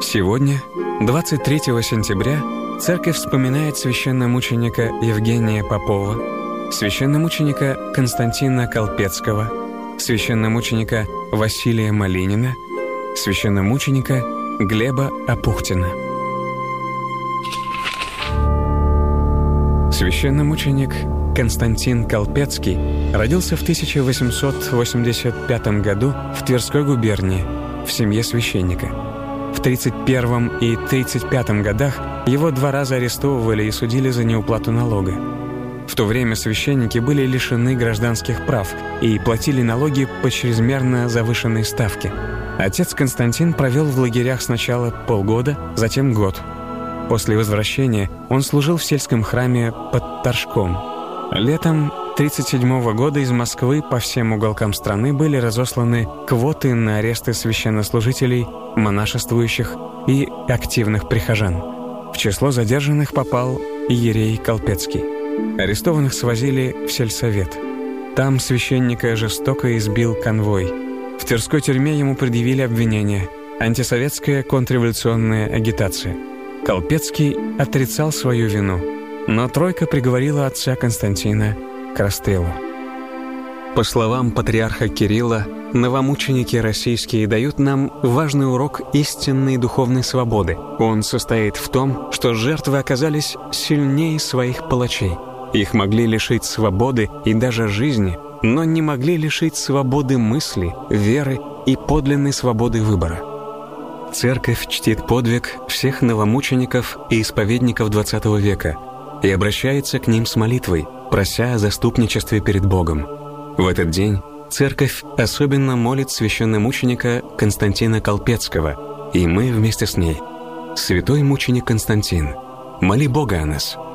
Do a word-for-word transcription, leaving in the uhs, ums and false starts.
Сегодня, двадцать третьего сентября, церковь вспоминает священномученика Евгения Попова, священномученика Константина Колпецкого, священномученика Василия Малинина, священномученика Глеба Апухтина. Священномученик Константин Колпецкий родился в тысяча восемьсот восемьдесят пятом году в Тверской губернии в семье священника. В тридцать первом и тридцать пятом годах его два раза арестовывали и судили за неуплату налога. В то время священники были лишены гражданских прав и платили налоги по чрезмерно завышенной ставке. Отец Константин провел в лагерях сначала полгода, затем год. После возвращения он служил в сельском храме под Торжком. Летом тридцать седьмого года из Москвы по всем уголкам страны были разосланы квоты на аресты священнослужителей, монашествующих и активных прихожан. В число задержанных попал иерей Колпецкий. Арестованных свозили в сельсовет. Там священника жестоко избил конвой. В Тверской тюрьме ему предъявили обвинение «Антисоветская контрреволюционная агитация». Колпецкий отрицал свою вину, но тройка приговорила отца Константина к расстрелу. По словам патриарха Кирилла, новомученики российские дают нам важный урок истинной духовной свободы. Он состоит в том, что жертвы оказались сильнее своих палачей. Их могли лишить свободы и даже жизни, но не могли лишить свободы мысли, веры и подлинной свободы выбора. Церковь чтит подвиг всех новомучеников и исповедников двадцатого века и обращается к ним с молитвой, прося о заступничестве перед Богом. В этот день церковь особенно молит священномученика Константина Колпецкого, и мы вместе с ней. Святой мученик Константин, моли Бога о нас.